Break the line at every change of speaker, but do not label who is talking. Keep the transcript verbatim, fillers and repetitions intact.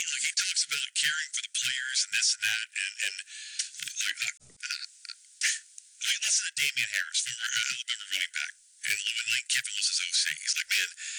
like he talks about caring for the players and this and that, and and like, uh, I listen to Damian Harris, former uh, Alabama running back, and Lane Kiffin was his O C. He's like, man,